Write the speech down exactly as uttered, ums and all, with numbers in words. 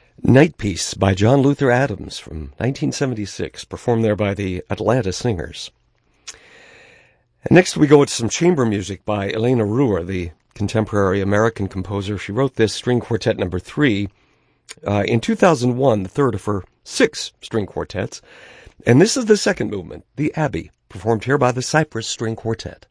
Night Piece by John Luther Adams from nineteen seventy-six, performed there by the Atlanta Singers. And next we go to some chamber music by Elena Ruhr, the contemporary American composer. She wrote this string quartet number three uh, in two thousand one, the third of her six string quartets. And this is the second movement, the Abbey, performed here by the Cypress String Quartet.